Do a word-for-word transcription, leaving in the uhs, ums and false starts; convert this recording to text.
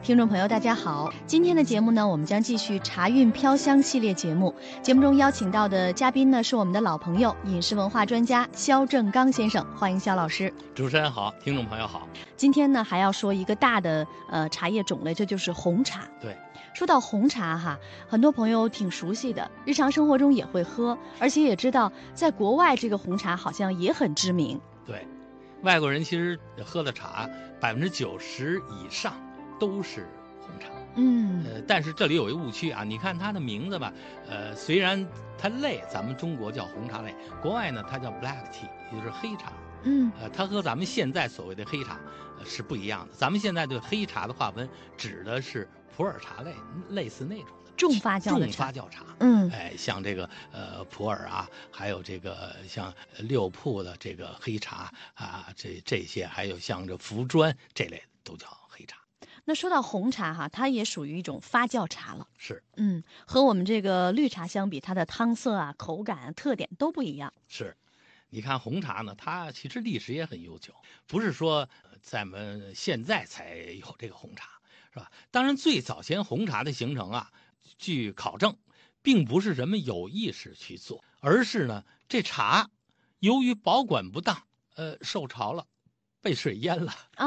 听众朋友大家好，今天的节目呢，我们将继续茶韵飘香系列节目。节目中邀请到的嘉宾呢，是我们的老朋友，饮食文化专家肖正刚先生，欢迎肖老师。 主持人好，听众朋友好。 今天呢，还要说一个大的呃茶叶种类，这就是红茶。 对， 说到红茶哈，很多朋友挺熟悉的，日常生活中也会喝，而且也知道在国外这个红茶好像也很知名。 对，外国人其实喝的茶百分之九十以上都是红茶。 嗯， 呃，但是这里有一个误区啊，你看它的名字吧，呃，虽然它类咱们中国叫红茶类，国外呢它叫 black tea， 也就是黑茶。 嗯， 呃，它和咱们现在所谓的黑茶、呃、是不一样的。咱们现在对黑茶的划分指的是普洱茶类，类似那种的重发酵的重茶。 发酵茶。 嗯， 哎，像这个呃普洱啊，还有这个像六铺的这个黑茶啊，这这些，还有像这福砖这类的都叫黑茶。 那说到红茶哈，它也属于一种发酵茶了。 是， 嗯，和我们这个绿茶相比，它的汤色啊、口感啊、特点都不一样。 是。你看红茶呢，它其实历史也很悠久，不是说咱们现在才有这个红茶，是吧？当然，最早先红茶的形成啊，据考证，并不是人们有意识去做，而是呢，这茶由于保管不当，呃，受潮了，被水淹了。